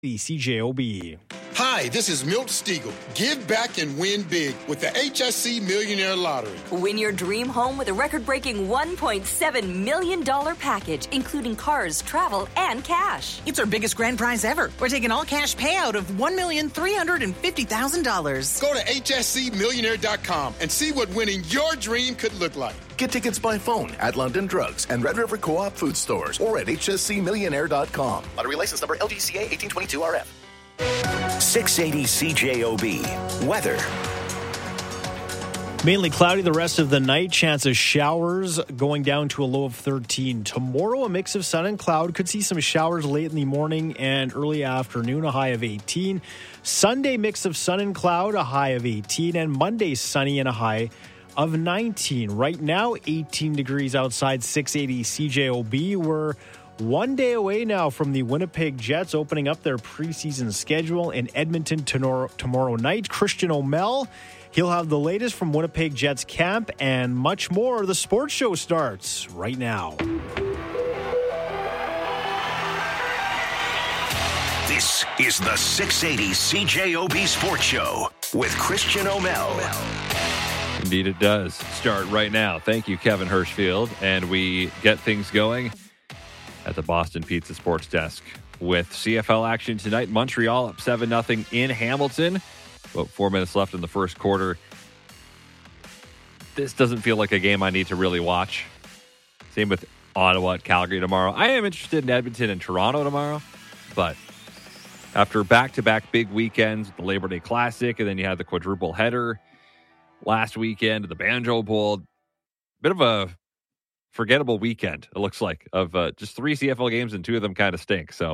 The CJOB. Hi, this is Milt Stiegel. Give back and win big with the HSC Millionaire Lottery. Win your dream home with a record-breaking $1.7 million package, including cars, travel, and cash. It's our biggest grand prize ever. We're taking all-cash payout of $1,350,000. Go to hscmillionaire.com and see what winning your dream could look like. Get tickets by phone at London Drugs and Red River Co-op food stores or at hscmillionaire.com. Lottery license number LGCA 1822RF. 680 CJOB. Weather. Mainly cloudy the rest of the night. Chance of showers going down to a low of 13. Tomorrow, a mix of sun and cloud. Could see some showers late in the morning and early afternoon, a high of 18. Sunday, mix of sun and cloud, a high of 18. And Monday, sunny and a high of 19. Right now, 18 degrees outside 680 CJOB. We're 1 day away now from the Winnipeg Jets opening up their preseason schedule in Edmonton tomorrow night. Christian O'Mell, he'll have the latest from Winnipeg Jets camp and much more. The sports show starts right now. This is the 680 CJOB Sports Show with Christian O'Mell. Indeed it does start right now. Thank you, Kevin Hirschfield. And we get things going at the Boston Pizza Sports Desk with CFL action tonight. Montreal up 7-0 in Hamilton. About 4 minutes left in the first quarter. This doesn't feel like a game I need to really watch. Same with Ottawa at Calgary tomorrow. I am interested in Edmonton and Toronto tomorrow, but after back-to-back big weekends, the Labor Day Classic, and then you had the quadruple header last weekend, the Banjo Bowl, bit of a forgettable weekend, it looks like, of just 3 CFL games, and 2 of them kind of stink. So,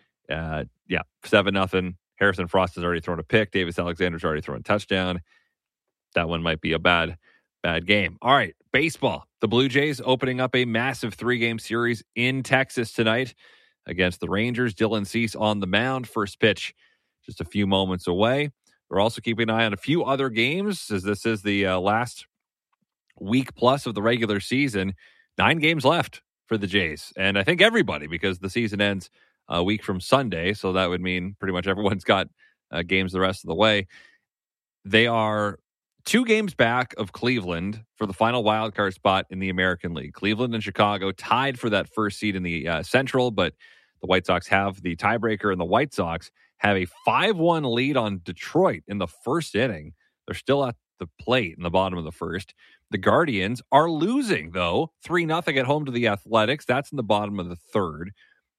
7-0. Harrison Frost has already thrown a pick. Davis Alexander's already thrown a touchdown. That one might be a bad game. All right, baseball. The Blue Jays opening up a massive 3-game series in Texas tonight against the Rangers. Dylan Cease on the mound. First pitch just a few moments away. We're also keeping an eye on a few other games, as this is the last week plus of the regular season. 9 games left for the Jays. And I think everybody, because the season ends a week from Sunday, so that would mean pretty much everyone's got games the rest of the way. They are 2 games back of Cleveland for the final wildcard spot in the American League. Cleveland and Chicago tied for that first seed in the Central, but the White Sox have the tiebreaker, and the White Sox have a 5-1 lead on Detroit in the first inning. They're still at the plate in the bottom of the first. The Guardians are losing, though, 3-0 at home to the Athletics. That's in the bottom of the third.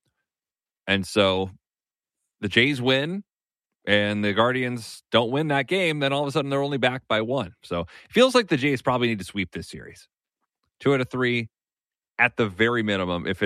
And so the Jays win, and the Guardians don't win that game, then all of a sudden they're only back by 1. So it feels like the Jays probably need to sweep this series. 2 out of 3 at the very minimum. If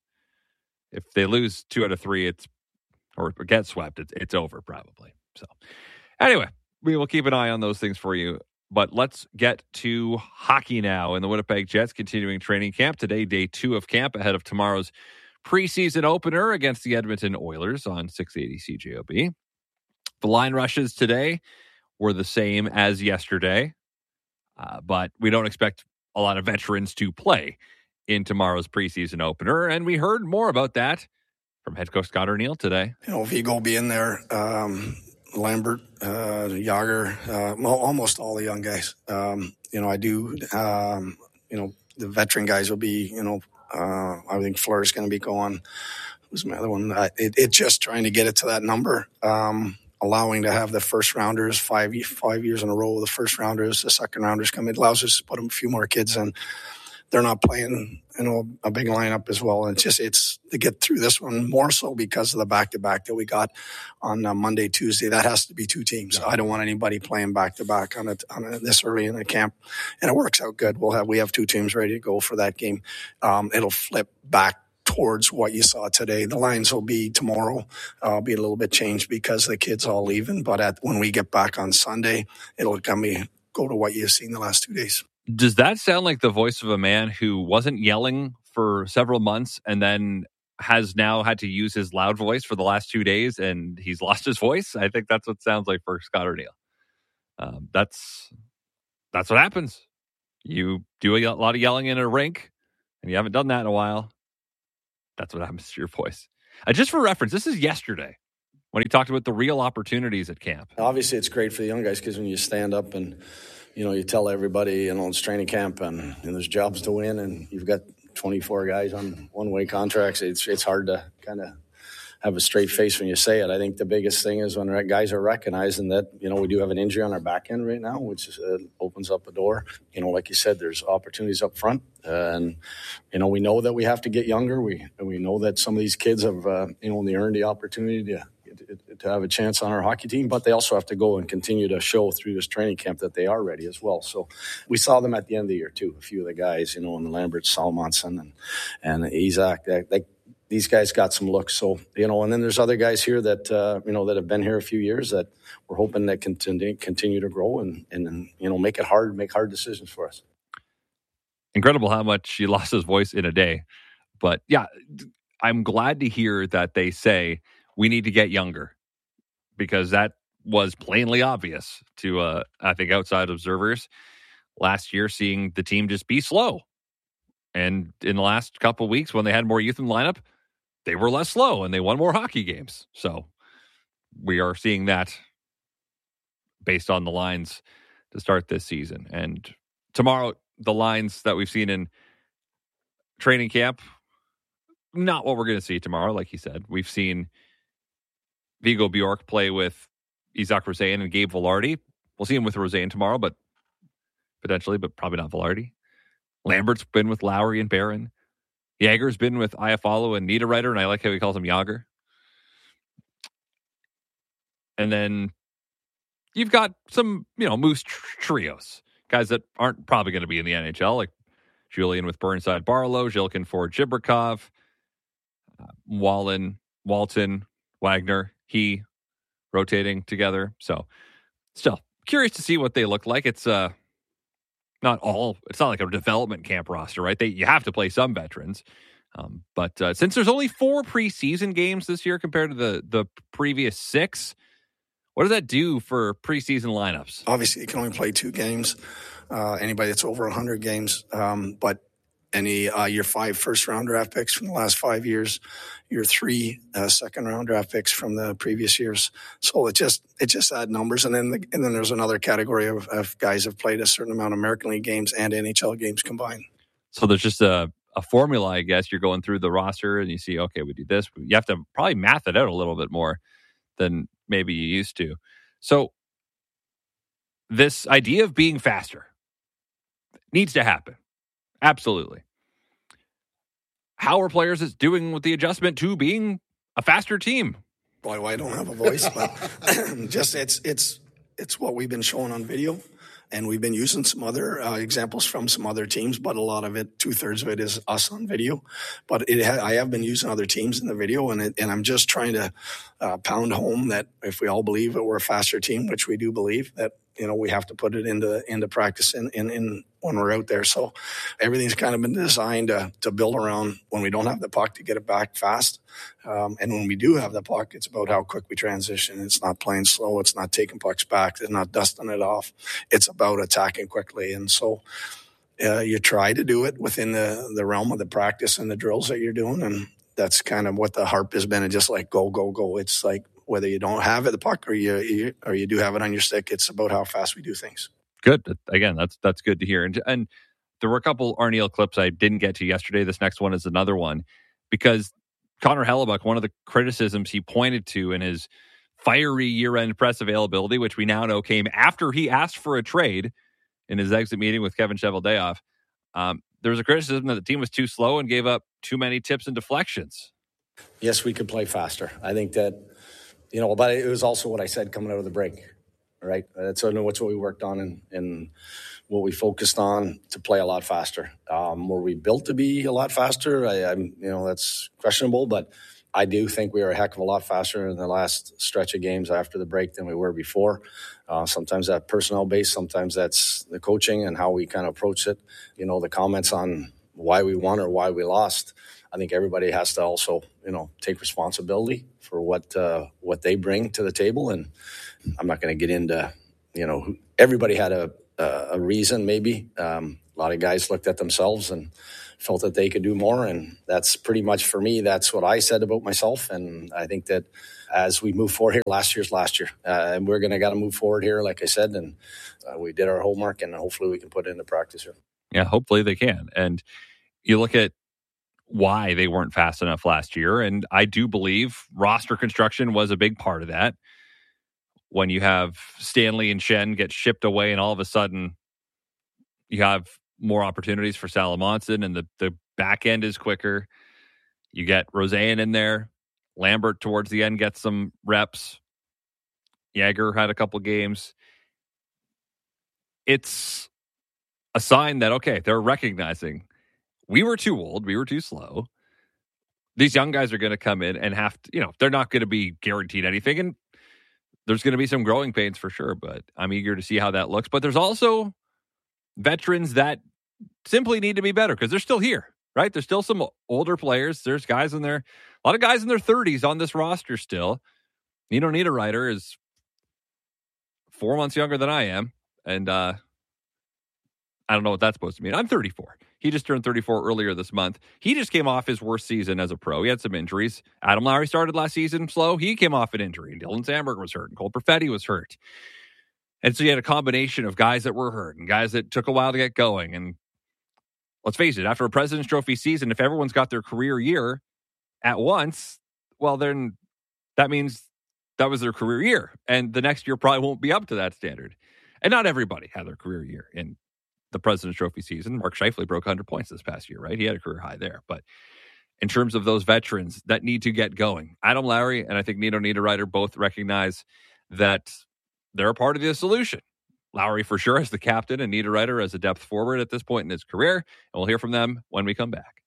they lose 2 out of 3, or get swept, it's over probably. So anyway, we will keep an eye on those things for you. But let's get to hockey now. And the Winnipeg Jets continuing training camp today, day 2 of camp ahead of tomorrow's preseason opener against the Edmonton Oilers on 680 CJOB. The line rushes today were the same as yesterday, but we don't expect a lot of veterans to play in tomorrow's preseason opener. And we heard more about that from head coach Scott Arniel today. Vigo being there, Lambert, Yager, almost all the young guys. I do, the veteran guys will be, I think Fleur's going to be going. Who's my other one? It's just trying to get it to that number, allowing to have the first rounders 5 years in a row. The first rounders, the second rounders come. It allows us to put a few more kids in. They're not playing, a big lineup as well. And it's to get through this one more so because of the back-to-back that we got on Monday, Tuesday. That has to be 2 teams. I don't want anybody playing back-to-back on this early in the camp. And it works out good. We have 2 teams ready to go for that game. It'll flip back towards what you saw today. The lines will be tomorrow, be a little bit changed because the kids all leaving. But when we get back on Sunday, it'll go to what you've seen the last 2 days. Does that sound like the voice of a man who wasn't yelling for several months and then has now had to use his loud voice for the last 2 days and he's lost his voice? I think that's what it sounds like for Scott Arniel. That's what happens. You do a lot of yelling in a rink and you haven't done that in a while. That's what happens to your voice. Just for reference, this is yesterday when he talked about the real opportunities at camp. Obviously, it's great for the young guys because when you stand up and, you tell everybody, it's training camp and there's jobs to win and you've got 24 guys on one-way contracts, it's hard to kind of have a straight face when you say it. I think the biggest thing is when guys are recognizing that, we do have an injury on our back end right now, which opens up a door. Like you said, there's opportunities up front. And, we know that we have to get younger. We know that some of these kids have, they earned the opportunity to have a chance on our hockey team, but they also have to go and continue to show through this training camp that they are ready as well. So we saw them at the end of the year too. A few of the guys, and Lambert, Salmonson, and Isaac, these guys got some looks. So, and then there's other guys here that, that have been here a few years that we're hoping that continue to grow and make it hard, make hard decisions for us. Incredible how much he lost his voice in a day. But yeah, I'm glad to hear that they say we need to get younger, because that was plainly obvious to, I think, outside observers last year, seeing the team just be slow. And in the last couple of weeks, when they had more youth in the lineup, they were less slow and they won more hockey games. So we are seeing that based on the lines to start this season. And tomorrow, the lines that we've seen in training camp, not what we're going to see tomorrow, like he said. We've seen Viggo Bjork play with Isaac Rosén and Gabe Vilardi. We'll see him with Rosén tomorrow, but potentially, but probably not Vilardi. Lambert's been with Lowry and Barron. Yager's been with Iafallo and Niederreiter, and I like how he calls him Yager. And then you've got some, Moose trios, guys that aren't probably going to be in the NHL, like Julian with Burnside Barlow, Zhilkin for Jibrikov, Walton, Wagner, he rotating together. So still curious to see what they look like. It's not like a development camp roster, right? You have to play some veterans. But since there's only 4 preseason games this year compared to the previous 6, what does that do for preseason lineups? Obviously, you can only play 2 games. Anybody that's over 100 games. But your 5 first-round draft picks from the last 5 years, your 3 second-round draft picks from the previous years. So it just add numbers, and then there's another category of guys have played a certain amount of American League games and NHL games combined. So there's just a formula, I guess. You're going through the roster and you see, okay, we do this. You have to probably math it out a little bit more than maybe you used to. So this idea of being faster needs to happen. Absolutely. How are players doing with the adjustment to being a faster team? Boy, I don't have a voice, but just it's what we've been showing on video, and we've been using some other examples from some other teams, but a lot of it, 2/3 of it is us on video. But I have been using other teams in the video, and I'm just trying to pound home that if we all believe that we're a faster team, which we do believe, that we have to put it into practice in when we're out there. So everything's kind of been designed to build around when we don't have the puck to get it back fast. And when we do have the puck, it's about how quick we transition. It's not playing slow. It's not taking pucks back. It's not dusting it off. It's about attacking quickly. And so you try to do it within the realm of the practice and the drills that you're doing. And that's kind of what the harp has been. And just like go, go, go. It's like whether you don't have it, the puck, or you do have it on your stick, it's about how fast we do things. Good. Again, that's good to hear. And there were a couple Arniel clips I didn't get to yesterday. This next one is another one, because Connor Hellebuck, one of the criticisms he pointed to in his fiery year-end press availability, which we now know came after he asked for a trade in his exit meeting with Kevin Cheveldayoff, there was a criticism that the team was too slow and gave up too many tips and deflections. Yes, we could play faster. I think that, but it was also what I said coming out of the break, right? That's what we worked on and what we focused on to play a lot faster. Were we built to be a lot faster? That's questionable, but I do think we are a heck of a lot faster in the last stretch of games after the break than we were before. Sometimes that's personnel based, sometimes that's the coaching and how we kind of approach it. The comments on why we won or why we lost. I think everybody has to also, take responsibility for what they bring to the table. And I'm not going to get into, everybody had a reason maybe. A lot of guys looked at themselves and, felt that they could do more. And that's pretty much for me, that's what I said about myself. And I think that as we move forward here, last year's last year. And we're going to got to move forward here, like I said. And we did our homework, and hopefully we can put it into practice here. Yeah, hopefully they can. And you look at why they weren't fast enough last year. And I do believe roster construction was a big part of that. When you have Stanley and Shen get shipped away, and all of a sudden you have more opportunities for Salamonson, and the back end is quicker. You get Roseanne in there. Lambert towards the end gets some reps. Yager had a couple games. It's a sign that, okay, they're recognizing we were too old, we were too slow. These young guys are going to come in and have to, they're not going to be guaranteed anything. And there's going to be some growing pains for sure, but I'm eager to see how that looks. But there's also veterans that simply need to be better because they're still here, right? There's still some older players. There's guys in there, a lot of guys in their 30s on this roster still. Nino Niederreiter is 4 months younger than I am. And I don't know what that's supposed to mean. I'm 34. He just turned 34 earlier this month. He just came off his worst season as a pro. He had some injuries. Adam Lowry started last season slow. He came off an injury. And Dylan Sandberg was hurt. And Cole Perfetti was hurt. And so you had a combination of guys that were hurt and guys that took a while to get going. And let's face it, after a President's Trophy season, if everyone's got their career year at once, well, then that means that was their career year. And the next year probably won't be up to that standard. And not everybody had their career year in the President's Trophy season. Mark Scheifele broke 100 points this past year, right? He had a career high there. But in terms of those veterans that need to get going, Adam Lowry and I think Nino Niederreiter both recognize that they're a part of the solution. Lowry for sure as the captain and Niederreiter as a depth forward at this point in his career. And we'll hear from them when we come back.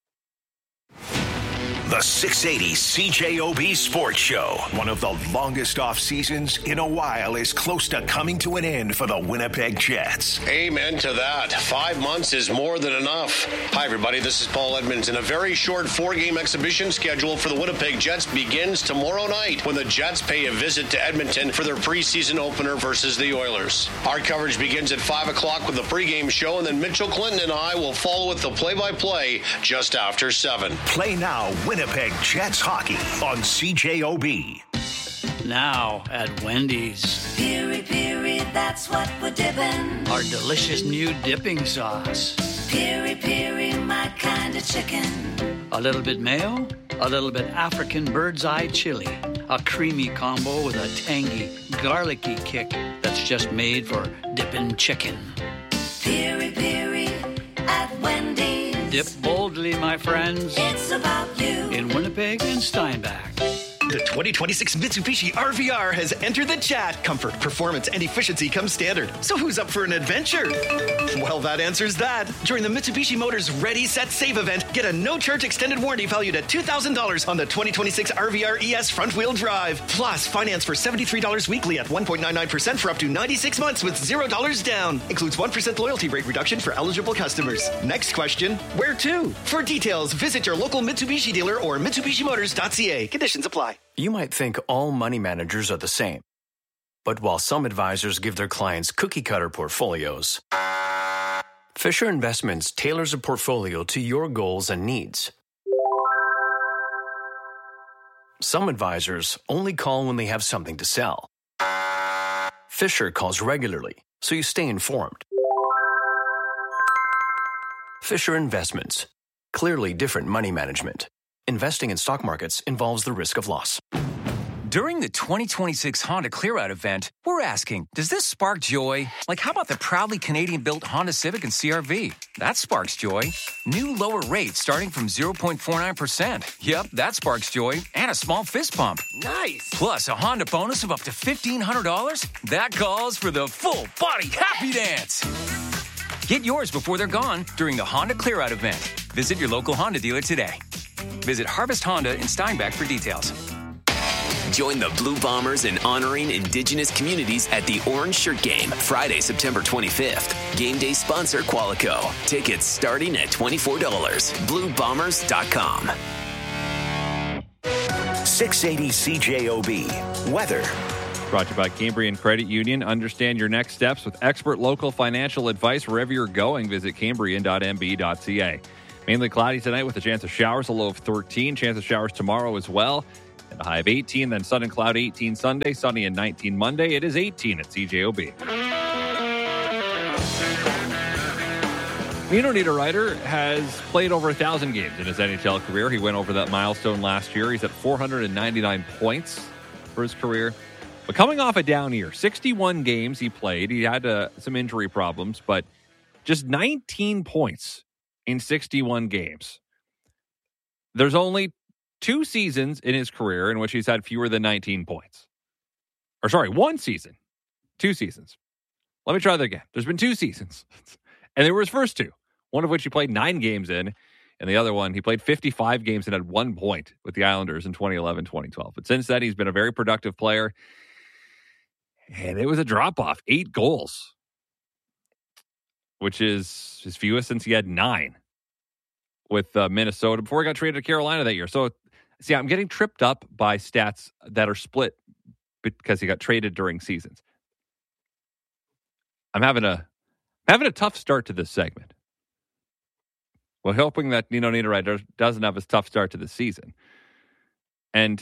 The 680 CJOB Sports Show. One of the longest off seasons in a while is close to coming to an end for the Winnipeg Jets. Amen to that. 5 months is more than enough. Hi, everybody. This is Paul Edmonton. A very short 4-game exhibition schedule for the Winnipeg Jets begins tomorrow night when the Jets pay a visit to Edmonton for their preseason opener versus the Oilers. Our coverage begins at 5 o'clock with the pregame show, and then Mitchell Clinton and I will follow with the play-by-play just after 7. Play now, Winnipeg Jets hockey on CJOB. Now at Wendy's. Piri Piri, that's what we're dipping. Our delicious new dipping sauce. Piri Piri, my kind of chicken. A little bit mayo, a little bit African bird's eye chili. A creamy combo with a tangy, garlicky kick that's just made for dipping chicken. Piri Piri at Wendy's. Dip boldly, my friends. It's about you. In Winnipeg and Steinbach. The 2026 Mitsubishi RVR has entered the chat. Comfort, performance, and efficiency come standard. So who's up for an adventure? Well, that answers that. During the Mitsubishi Motors Ready, Set, Save event, get a no-charge extended warranty valued at $2,000 on the 2026 RVR ES front-wheel drive. Plus, finance for $73 weekly at 1.99% for up to 96 months with $0 down. Includes 1% loyalty rate reduction for eligible customers. Next question, where to? For details, visit your local Mitsubishi dealer or MitsubishiMotors.ca. Conditions apply. You might think all money managers are the same. But while some advisors give their clients cookie-cutter portfolios, Fisher Investments tailors a portfolio to your goals and needs. Some advisors only call when they have something to sell. Fisher calls regularly, so you stay informed. Fisher Investments. Clearly different money management. Investing in stock markets involves the risk of loss. During the 2026 Honda Clear-Out event, we're asking, does this spark joy? Like, how about the proudly Canadian-built Honda Civic and CR-V? That sparks joy. New lower rates starting from 0.49%. Yep, that sparks joy. And a small fist pump. Nice. Plus a Honda bonus of up to $1,500. That calls for the full-body happy dance. Get yours before they're gone during the Honda Clear-Out event. Visit your local Honda dealer today. Visit Harvest Honda in Steinbach for details. Join the Blue Bombers in honoring Indigenous communities at the Orange Shirt Game, Friday, September 25th. Game day sponsor Qualico. Tickets starting at $24. BlueBombers.com. 680 CJOB. Weather. Brought to you by Cambrian Credit Union. Understand your next steps with expert local financial advice wherever you're going. Visit Cambrian.mb.ca. Mainly cloudy tonight with a chance of showers, a low of 13. Chance of showers tomorrow as well, and a high of 18. Then sun and cloud 18 Sunday, sunny and 19 Monday. It is 18 at CJOB. Nino Niederreiter has played over 1,000 games in his NHL career. He went over that milestone last year. He's at 499 points for his career. But coming off a down year, 61 games he played. He had some injury problems, but just 19 points in 61 games. There's only 2 seasons in his career in which he's had fewer than 19 points. Or sorry, 1 season. 2 seasons. Let me try that again. There's been 2 seasons. And they were his first 2. One of which he played 9 games in. And the other one, he played 55 games and had 1 point with the Islanders in 2011-2012. But since then, he's been a very productive player. And it was a drop-off. 8 goals. Which is his fewest since he had 9 with Minnesota before he got traded to Carolina that year. So, see, I'm getting tripped up by stats that are split because he got traded during seasons. I'm having a tough start to this segment. Well, hoping that Nino Niederreiter doesn't have a tough start to the season. And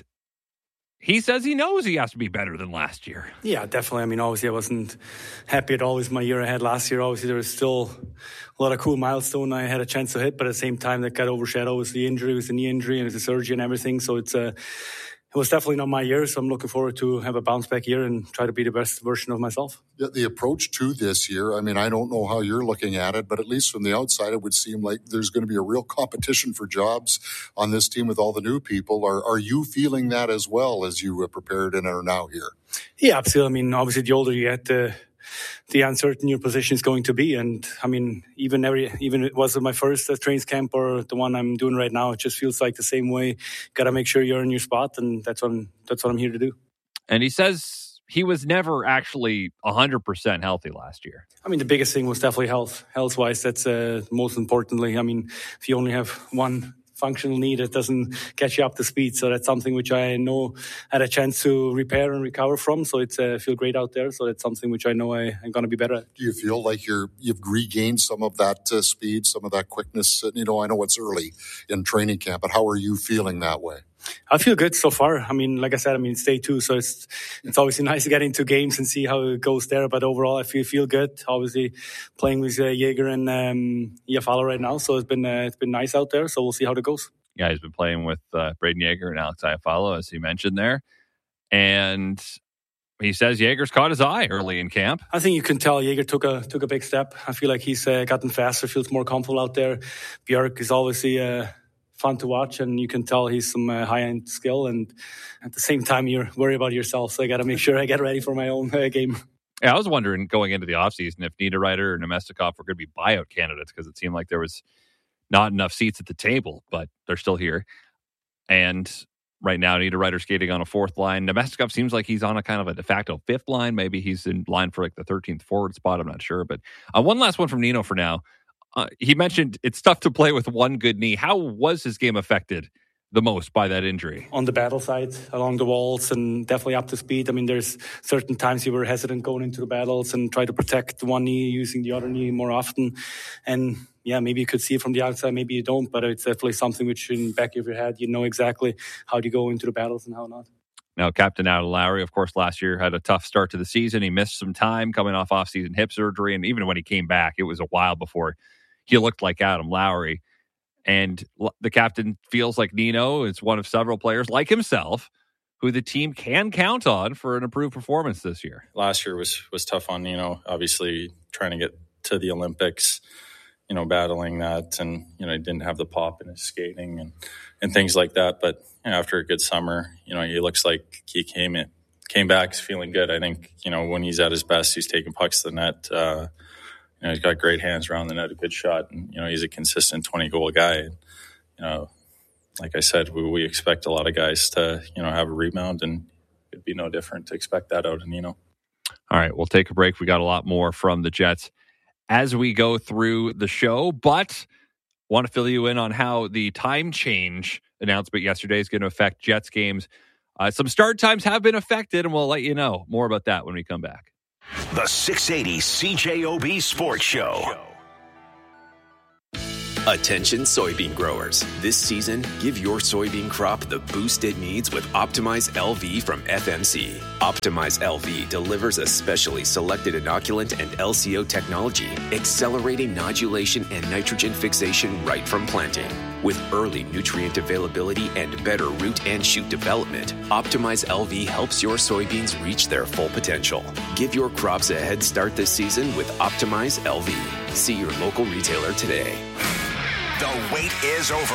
he says he knows he has to be better than last year. Yeah, definitely. I mean, obviously, I wasn't happy at all with my year ahead last year. Obviously, there was still a lot of cool milestones I had a chance to hit, but at the same time, that got overshadowed with the injury, with the knee injury and the surgery and everything. So it was definitely not my year. So I'm looking forward to have a bounce back year and try to be the best version of myself. The approach to this year, I mean, I don't know how you're looking at it, but at least from the outside, it would seem like there's going to be a real competition for jobs on this team with all the new people. Are you feeling that as well as you prepared and are now here? Yeah, absolutely. I mean, obviously, the older you get, the uncertain your position is going to be. And I mean, even it was my first trains camp or the one I'm doing right now, it just feels like the same way. Got to make sure you're in your spot, and that's what I'm here to do. And he says he was never actually 100% healthy last year. I mean, the biggest thing was definitely health-wise. That's most importantly. I mean, if you only have one functional need, it doesn't get you up to speed. So that's something which I know I had a chance to repair and recover from. So it's feel great out there. So that's something which I know I'm going to be better at. Do you feel like you've regained some of that speed, some of that quickness? You know, I know it's early in training camp, but how are you feeling that way? I feel good so far. I mean, like I said, it's day 2, so it's obviously nice to get into games and see how it goes there. But overall, I feel good. Obviously, playing with Jaeger and Iafallo right now, so it's been nice out there. So we'll see how it goes. Yeah, he's been playing with Braden Jaeger and Alex Iafallo, as he mentioned there, and he says Jaeger's caught his eye early in camp. I think you can tell Jaeger took a big step. I feel like he's gotten faster, feels more comfortable out there. Björk is obviously fun to watch, and you can tell he's some high-end skill, and at the same time you're worried about yourself, so I got to make sure I get ready for my own game. Yeah, I was wondering going into the offseason if Niederreiter or Nemestikov were going to be buyout candidates, because it seemed like there was not enough seats at the table, but they're still here. And right now Niederreiter skating on a 4th line. Nemestikov seems like he's on a kind of a de facto 5th line. Maybe he's in line for like the 13th forward spot, I'm not sure. But one last one from Nino for now. He mentioned it's tough to play with one good knee. How was his game affected the most by that injury? On the battle side, along the walls, and definitely up to speed. I mean, there's certain times you were hesitant going into the battles and try to protect one knee using the other knee more often. And yeah, maybe you could see it from the outside, maybe you don't, but it's definitely something which in the back of your head, you know exactly how to go into the battles and how not. Now, Captain Adam Lowry, of course, last year had a tough start to the season. He missed some time coming off season hip surgery. And even when he came back, it was a while before he looked like Adam Lowry. And the captain feels like Nino is one of several players like himself who the team can count on for an improved performance this year. Last year was tough on Nino, obviously trying to get to the Olympics, battling that, and, he didn't have the pop in his skating and things like that. But after a good summer, he looks like he came back feeling good. I think, when he's at his best, he's taking pucks to the net. He's got great hands around the net, a good shot, and, he's a consistent 20-goal guy. Like I said, we expect a lot of guys to, have a rebound, and it'd be no different to expect that out of Nino. All right, we'll take a break. We got a lot more from the Jets as we go through the show, but want to fill you in on how the time change announcement yesterday is going to affect Jets games. Some start times have been affected, and we'll let you know more about that when we come back. The 680 CJOB Sports Show. Attention soybean growers. This season, give your soybean crop the boost it needs with Optimize LV from FMC. Optimize LV delivers a specially selected inoculant and LCO technology, accelerating nodulation and nitrogen fixation right from planting. With early nutrient availability and better root and shoot development, Optimize LV helps your soybeans reach their full potential. Give your crops a head start this season with Optimize LV. See your local retailer today. The wait is over.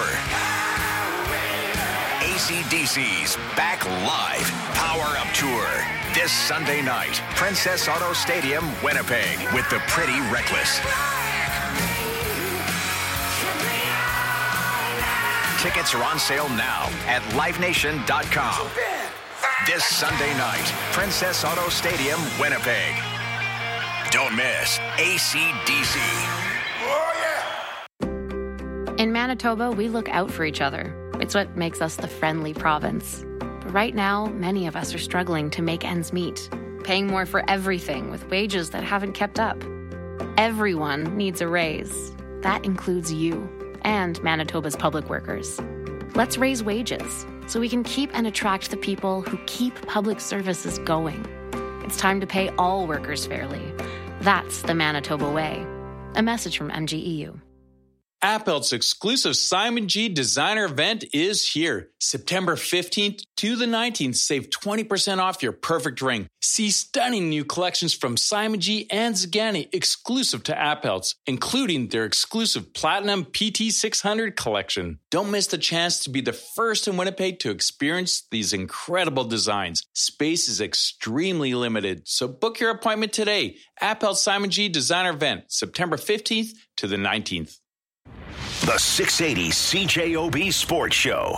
AC/DC's back live Power Up Tour this Sunday night. Princess Auto Stadium, Winnipeg, with the Pretty Reckless. Tickets are on sale now at livenation.com. This Sunday night, Princess Auto Stadium, Winnipeg. Don't miss AC/DC. In Manitoba, we look out for each other. It's what makes us the friendly province. But right now, many of us are struggling to make ends meet, paying more for everything with wages that haven't kept up. Everyone needs a raise. That includes you and Manitoba's public workers. Let's raise wages so we can keep and attract the people who keep public services going. It's time to pay all workers fairly. That's the Manitoba way. A message from MGEU. Appelt's exclusive Simon G designer event is here. September 15th to the 19th. Save 20% off your perfect ring. See stunning new collections from Simon G and Zagani exclusive to Appelt's, including their exclusive Platinum PT600 collection. Don't miss the chance to be the first in Winnipeg to experience these incredible designs. Space is extremely limited, so book your appointment today. Appelt's Simon G designer event, September 15th to the 19th. The 680 CJOB Sports Show.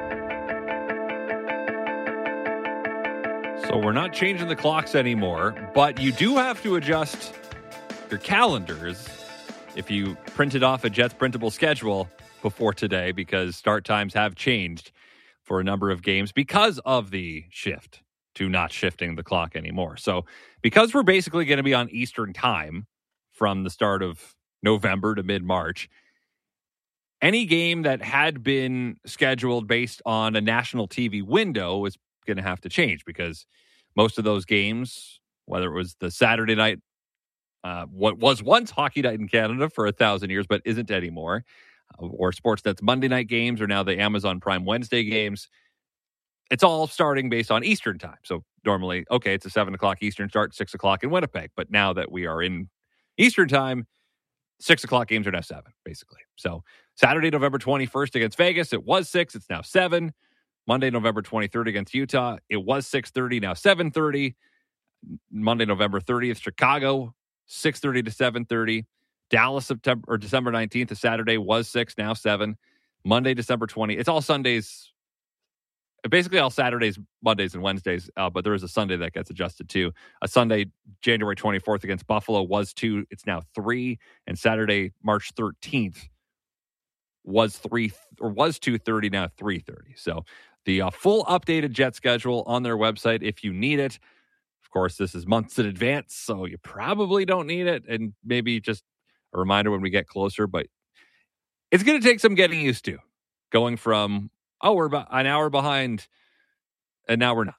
So we're not changing the clocks anymore, but you do have to adjust your calendars if you printed off a Jets printable schedule before today, because start times have changed for a number of games because of the shift to not shifting the clock anymore. So because we're basically going to be on Eastern time from the start of November to mid-March, any game that had been scheduled based on a national TV window is going to have to change, because most of those games, whether it was the Saturday night, what was once Hockey Night in Canada for 1,000 years, but isn't anymore, or Sportsnet's Monday night games, or now the Amazon Prime Wednesday games, it's all starting based on Eastern time. So normally, okay, it's a 7 o'clock Eastern start, 6 o'clock in Winnipeg. But now that we are in Eastern time, 6 o'clock games are now 7, basically. So Saturday, November 21st against Vegas, it was 6, it's now 7. Monday, November 23rd against Utah, it was 6:30, now 7:30. Monday, November 30th, Chicago, 6:30 to 7:30. Dallas, December 19th, a Saturday, was 6, now 7. Monday, December 20th. It's all Sundays, basically all Saturdays, Mondays, and Wednesdays, but there is a Sunday that gets adjusted too. A Sunday, January 24th against Buffalo was 2, it's now 3. And Saturday, March 13th was 2:30, now 3:30. So the full updated Jet schedule on their website if you need it. Of course, this is months in advance, so you probably don't need it. And maybe just a reminder when we get closer, but it's going to take some getting used to. Going from, we're about an hour behind, and now we're not.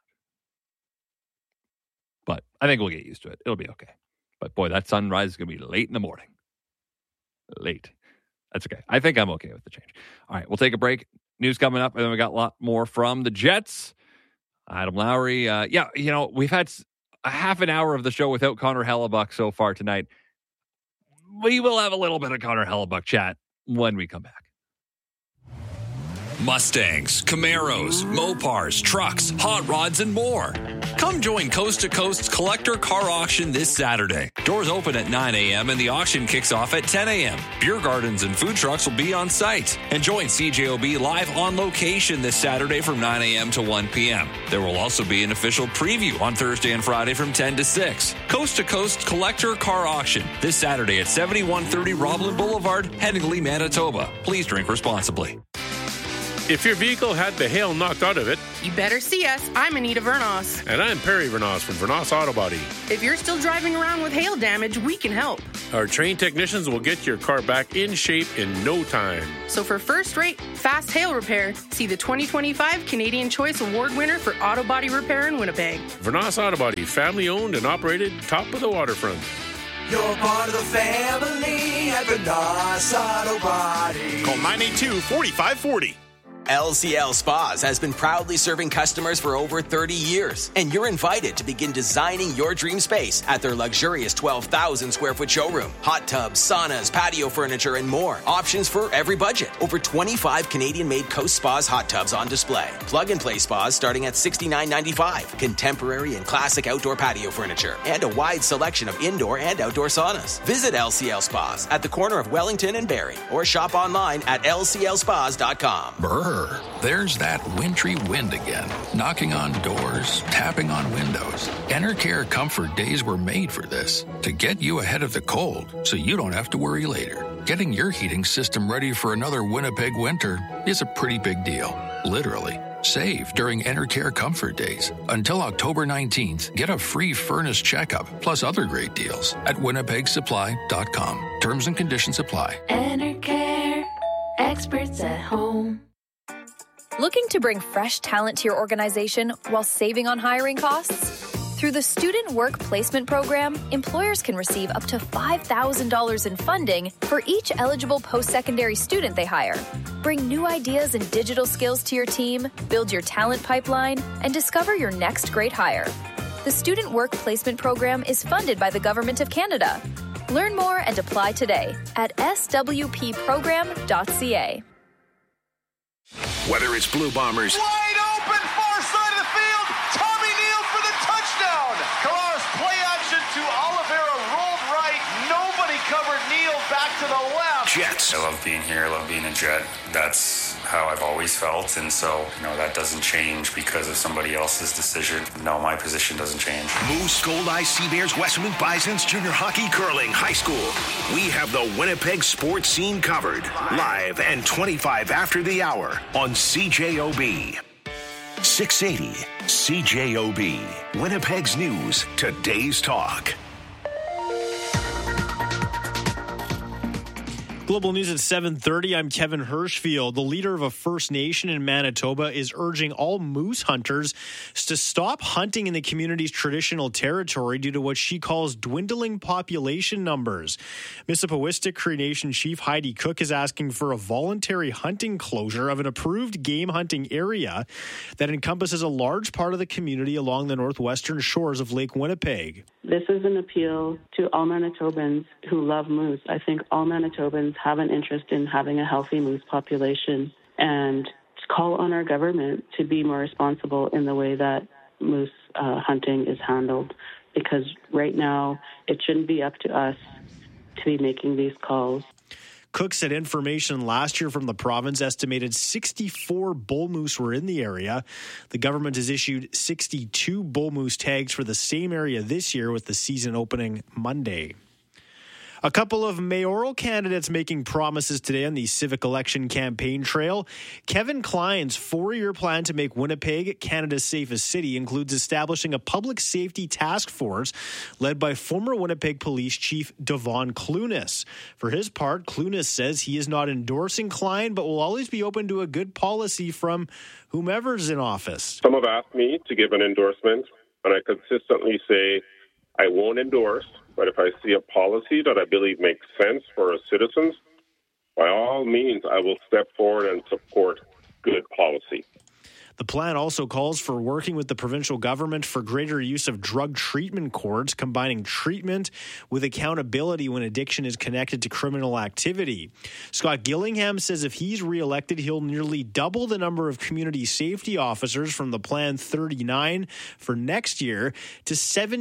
But I think we'll get used to it. It'll be okay. But boy, that sunrise is going to be late in the morning. Late. That's okay. I think I'm okay with the change. All right, we'll take a break. News coming up, and then we got a lot more from the Jets. Adam Lowry. We've had a half an hour of the show without Connor Hellebuck so far tonight. We will have a little bit of Connor Hellebuck chat when we come back. Mustangs, Camaros, Mopars, trucks, hot rods, and more. Come join Coast to Coast's collector car auction this Saturday. Doors open at 9 a.m. and the auction kicks off at 10 a.m. Beer gardens and food trucks will be on site. And join CJOB live on location this Saturday from 9 a.m. to 1 p.m. There will also be an official preview on Thursday and Friday from 10 to 6. Coast to Coast collector car auction this Saturday at 7130 Roblin Boulevard, Headingley, Manitoba. Please drink responsibly. If your vehicle had the hail knocked out of it, You better see us. I'm Anita Vernos. and I'm Perry Vernos from Vernos Auto Body. If you're still driving around with hail damage, we can help. Our trained technicians will get your car back in shape in no time. So for first-rate, fast hail repair, see the 2025 Canadian Choice Award winner for auto body repair in Winnipeg. Vernos Auto Body, family owned and operated, top of the waterfront. You're part of the family at Vernos Auto Body. Call 982-4540. LCL Spas has been proudly serving customers for over 30 years, and you're invited to begin designing your dream space at their luxurious 12,000 square foot showroom. Hot tubs, saunas, patio furniture, and more. Options for every budget. Over 25 Canadian-made Coast Spas hot tubs on display. Plug-and-play spas starting at $69.95. Contemporary and classic outdoor patio furniture, and a wide selection of indoor and outdoor saunas. Visit LCL Spas at the corner of Wellington and Barrie, or shop online at lclspas.com. Brr, there's that wintry wind again, knocking on doors, tapping on windows. Enercare Comfort Days were made for this, to get you ahead of the cold so you don't have to worry later. Getting your heating system ready for another Winnipeg winter is a pretty big deal, literally. Save during Enercare Comfort Days. Until October 19th, get a free furnace checkup, plus other great deals at winnipegsupply.com. Terms and conditions apply. Enercare, experts at home. Looking to bring fresh talent to your organization while saving on hiring costs? Through the Student Work Placement Program, employers can receive up to $5,000 in funding for each eligible post-secondary student they hire. Bring new ideas and digital skills to your team, build your talent pipeline, and discover your next great hire. The Student Work Placement Program is funded by the Government of Canada. Learn more and apply today at swpprogram.ca. Whether it's Blue Bombers, Wide open, far side of the field. Tommy Neal for the touchdown. Kalaris play action to Oliveira, rolled right. Nobody covered Neal, back to the left. Jets. I love being here. I love being a Jet. That's how I've always felt. And so, that doesn't change because of somebody else's decision. No, my position doesn't change. Moose, Gold Eyes, Sea Bears, Westmount Bisons, junior hockey, curling, high school. We have the Winnipeg sports scene covered. Live and 25 after the hour on CJOB. 680 CJOB. Winnipeg's news, today's talk. Global News at 7:30. I'm Kevin Hirschfield. The leader of a First Nation in Manitoba is urging all moose hunters to stop hunting in the community's traditional territory due to what she calls dwindling population numbers. Mississippiwistic Cree Nation Chief Heidi Cook is asking for a voluntary hunting closure of an approved game hunting area that encompasses a large part of the community along the northwestern shores of Lake Winnipeg. This is an appeal to all Manitobans who love moose. I think all Manitobans have an interest in having a healthy moose population, and call on our government to be more responsible in the way that moose hunting is handled, because right now it shouldn't be up to us to be making these calls. Cook said information last year from the province estimated 64 bull moose were in the area. The government has issued 62 bull moose tags for the same area this year, with the season opening Monday. A couple of mayoral candidates making promises today on the civic election campaign trail. Kevin Klein's 4-year plan to make Winnipeg Canada's safest city includes establishing a public safety task force led by former Winnipeg Police Chief Devon Clunas. For his part, Clunas says he is not endorsing Klein, but will always be open to a good policy from whomever's in office. Some have asked me to give an endorsement, and I consistently say I won't endorse. But if I see a policy that I believe makes sense for our citizens, by all means, I will step forward and support good policy. The plan also calls for working with the provincial government for greater use of drug treatment courts, combining treatment with accountability when addiction is connected to criminal activity. Scott Gillingham says if he's reelected, he'll nearly double the number of community safety officers from the planned 39 for next year to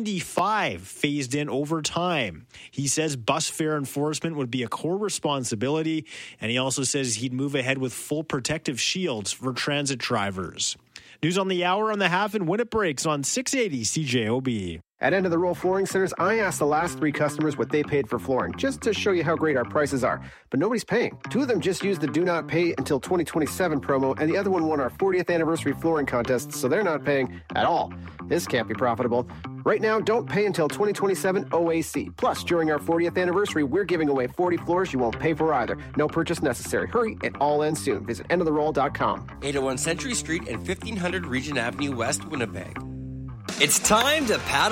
75 phased in over time. He says bus fare enforcement would be a core responsibility, and he also says he'd move ahead with full protective shields for transit drivers. News on the hour, on the half, and when it breaks on 680 CJOB. At End of the Roll Flooring Centers, I asked the last 3 customers what they paid for flooring, just to show you how great our prices are. But nobody's paying. 2 of them just used the Do Not Pay Until 2027 promo, and the other one won our 40th anniversary flooring contest, so they're not paying at all. This can't be profitable. Right now, don't pay until 2027 OAC. Plus, during our 40th anniversary, we're giving away 40 floors you won't pay for either. No purchase necessary. Hurry, it all ends soon. Visit endoftheroll.com. 801 Century Street and 1500 Regent Avenue West, Winnipeg. It's time to paddle